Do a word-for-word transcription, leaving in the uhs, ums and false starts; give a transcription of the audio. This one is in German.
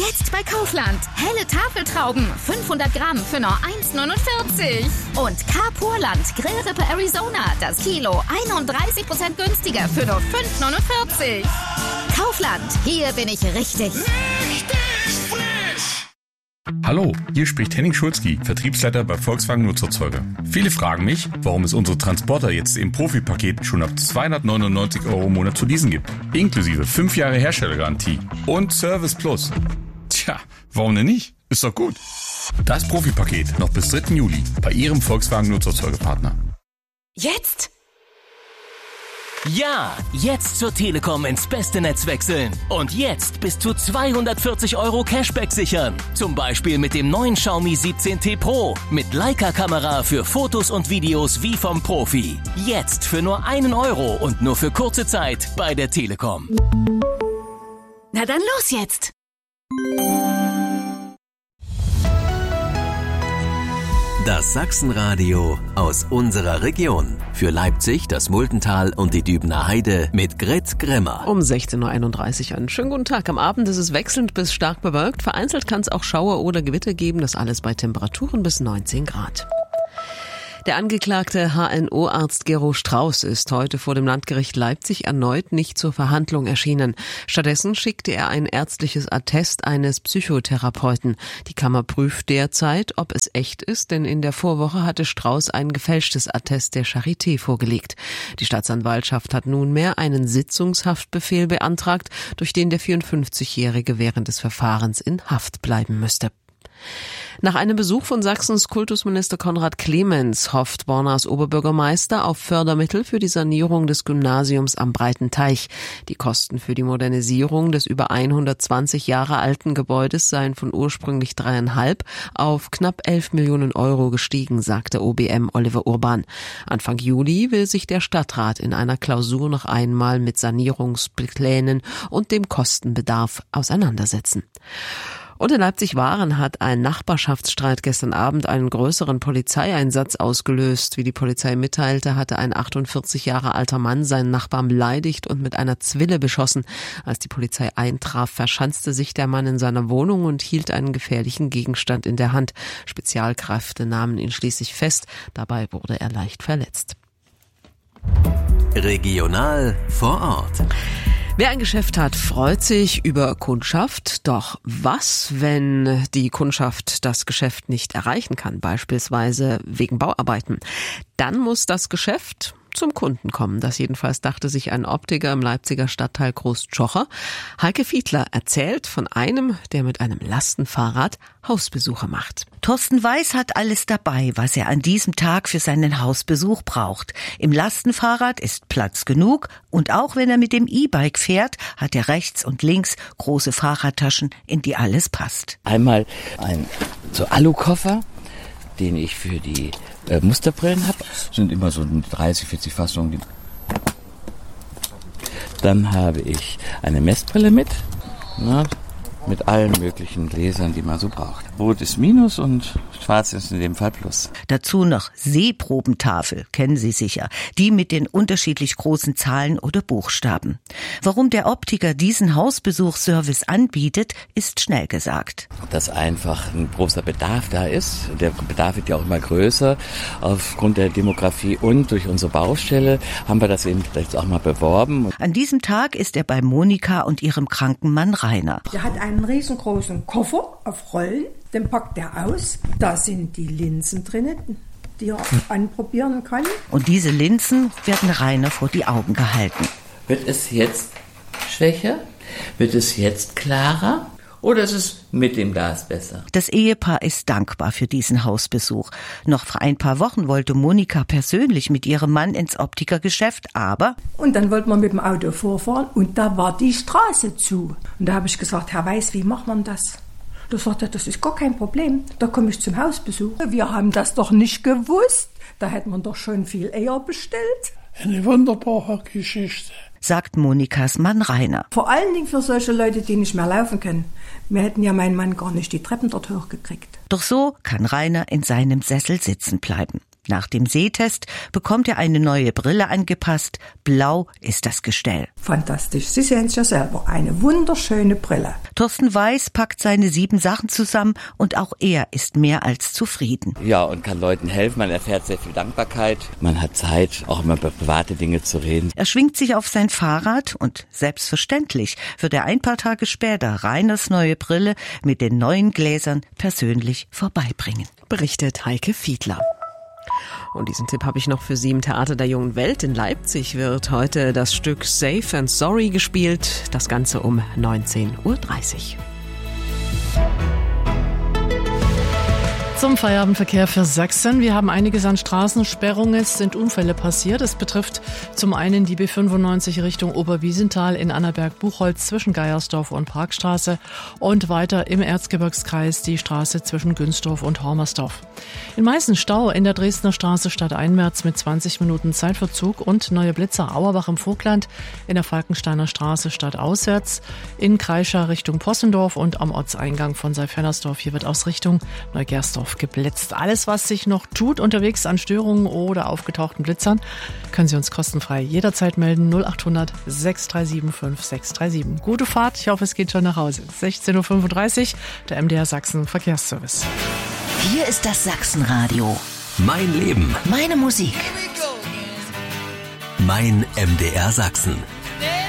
Jetzt bei Kaufland. Helle Tafeltrauben, fünfhundert Gramm für nur eins neunundvierzig. Und Carpurland Grillrippe Arizona, das Kilo einunddreißig Prozent günstiger für nur fünf neunundvierzig. Kaufland, hier bin ich richtig. Richtig frisch! Hallo, hier spricht Henning Schulzki, Vertriebsleiter bei Volkswagen Nutzerzeuger. Viele fragen mich, warum es unsere Transporter jetzt im Profipaket schon ab zweihundertneunundneunzig Euro im Monat zu leasen gibt. Inklusive fünf Jahre Herstellergarantie und Service Plus. Tja, warum denn nicht? Ist doch gut. Das Profipaket noch bis dritten Juli bei Ihrem Volkswagen Nutzerzeugerpartner. Jetzt? Ja, jetzt zur Telekom ins beste Netz wechseln. Und jetzt bis zu zweihundertvierzig Euro Cashback sichern. Zum Beispiel mit dem neuen Xiaomi siebzehn T Pro. Mit Leica-Kamera für Fotos und Videos wie vom Profi. Jetzt für nur einen Euro und nur für kurze Zeit bei der Telekom. Na dann los jetzt! Das Sachsenradio aus unserer Region. Für Leipzig, das Multental und die Dübener Heide mit Grit Grimmer. Um sechzehn Uhr einunddreißig. Einen schönen guten Tag. Am Abend ist es wechselnd bis stark bewölkt. Vereinzelt kann es auch Schauer oder Gewitter geben. Das alles bei Temperaturen bis neunzehn Grad. Der angeklagte H N O-Arzt Gero Strauß ist heute vor dem Landgericht Leipzig erneut nicht zur Verhandlung erschienen. Stattdessen schickte er ein ärztliches Attest eines Psychotherapeuten. Die Kammer prüft derzeit, ob es echt ist, denn in der Vorwoche hatte Strauß ein gefälschtes Attest der Charité vorgelegt. Die Staatsanwaltschaft hat nunmehr einen Sitzungshaftbefehl beantragt, durch den der vierundfünfzigjährige während des Verfahrens in Haft bleiben müsste. Nach einem Besuch von Sachsens Kultusminister Konrad Clemens hofft Bornas Oberbürgermeister auf Fördermittel für die Sanierung des Gymnasiums am Breiten Teich. Die Kosten für die Modernisierung des über hundertzwanzig Jahre alten Gebäudes seien von ursprünglich dreieinhalb auf knapp elf Millionen Euro gestiegen, sagte O B M Oliver Urban. Anfang Juli will sich der Stadtrat in einer Klausur noch einmal mit Sanierungsplänen und dem Kostenbedarf auseinandersetzen. Und in Leipzig-Waren hat ein Nachbarschaftsstreit gestern Abend einen größeren Polizeieinsatz ausgelöst. Wie die Polizei mitteilte, hatte ein achtundvierzig Jahre alter Mann seinen Nachbarn beleidigt und mit einer Zwille beschossen. Als die Polizei eintraf, verschanzte sich der Mann in seiner Wohnung und hielt einen gefährlichen Gegenstand in der Hand. Spezialkräfte nahmen ihn schließlich fest. Dabei wurde er leicht verletzt. Regional vor Ort. Wer ein Geschäft hat, freut sich über Kundschaft. Doch was, wenn die Kundschaft das Geschäft nicht erreichen kann, beispielsweise wegen Bauarbeiten? Dann muss das Geschäft zum Kunden kommen. Das jedenfalls dachte sich ein Optiker im Leipziger Stadtteil Großtschocher. Heike Fiedler erzählt von einem, der mit einem Lastenfahrrad Hausbesuche macht. Thorsten Weiß hat alles dabei, was er an diesem Tag für seinen Hausbesuch braucht. Im Lastenfahrrad ist Platz genug und auch wenn er mit dem E-Bike fährt, hat er rechts und links große Fahrradtaschen, in die alles passt. Einmal ein so Alukoffer, den ich für die äh, Musterbrillen habe. Sind immer so dreißig, vierzig Fassungen. Dann habe ich eine Messbrille mit, na, mit allen möglichen Gläsern, die man so braucht. Rot ist Minus und Schwarz ist in dem Fall Plus. Dazu noch Sehprobentafel, kennen Sie sicher, die mit den unterschiedlich großen Zahlen oder Buchstaben. Warum der Optiker diesen Hausbesuchsservice anbietet, ist schnell gesagt. Dass einfach ein großer Bedarf da ist. Der Bedarf wird ja auch immer größer aufgrund der Demografie und durch unsere Baustelle haben wir das eben jetzt auch mal beworben. An diesem Tag ist er bei Monika und ihrem kranken Mann Rainer. Der hat einen riesengroßen Koffer auf Rollen, den packt er aus. Da sind die Linsen drin, die er anprobieren kann. Und diese Linsen werden Rainer vor die Augen gehalten. Wird es jetzt schwächer? Wird es jetzt klarer? Oder ist es mit dem Glas besser? Das Ehepaar ist dankbar für diesen Hausbesuch. Noch vor ein paar Wochen wollte Monika persönlich mit ihrem Mann ins Optikergeschäft, aber... Und dann wollten wir mit dem Auto vorfahren und da war die Straße zu. Und da habe ich gesagt, Herr Weiß, wie macht man das? Da sagte er, das ist gar kein Problem, da komme ich zum Hausbesuch. Wir haben das doch nicht gewusst, da hätten wir doch schon viel eher bestellt. Eine wunderbare Geschichte, sagt Monikas Mann Rainer. Vor allen Dingen für solche Leute, die nicht mehr laufen können. Wir hätten ja meinen Mann gar nicht die Treppen dort hochgekriegt. Doch so kann Rainer in seinem Sessel sitzen bleiben. Nach dem Sehtest bekommt er eine neue Brille angepasst. Blau ist das Gestell. Fantastisch. Sie sehen es ja selber. Eine wunderschöne Brille. Thorsten Weiß packt seine sieben Sachen zusammen und auch er ist mehr als zufrieden. Ja, und kann Leuten helfen. Man erfährt sehr viel Dankbarkeit. Man hat Zeit, auch immer über private Dinge zu reden. Er schwingt sich auf sein Fahrrad und selbstverständlich wird er ein paar Tage später Rainers neue Brille mit den neuen Gläsern persönlich vorbeibringen. Berichtet Heike Fiedler. Und diesen Tipp habe ich noch für Sie im Theater der Jungen Welt. In Leipzig wird heute das Stück Safe and Sorry gespielt. Das Ganze um neunzehn Uhr dreißig. Zum Feierabendverkehr für Sachsen. Wir haben einiges an Straßensperrungen. Es sind Unfälle passiert. Es betrifft zum einen die B fünfundneunzig Richtung Oberwiesenthal in Annaberg-Buchholz zwischen Geiersdorf und Parkstraße und weiter im Erzgebirgskreis die Straße zwischen Günzdorf und Hormersdorf. In Meißen Stau in der Dresdner Straße stadteinwärts mit zwanzig Minuten Zeitverzug und neue Blitzer Auerbach im Vogtland in der Falkensteiner Straße stadtauswärts in Kreischer Richtung Possendorf und am Ortseingang von Seifernersdorf. Hier wird aus Richtung Neugersdorf geblitzt. Alles, was sich noch tut unterwegs an Störungen oder aufgetauchten Blitzern, können Sie uns kostenfrei jederzeit melden. null acht hundert sechs drei sieben fünf sechs drei sieben. Gute Fahrt. Ich hoffe, es geht schon nach Hause. sechzehn Uhr fünfunddreißig, der M D R Sachsen Verkehrsservice. Hier ist das Sachsenradio. Mein Leben. Meine Musik. Mein M D R Sachsen.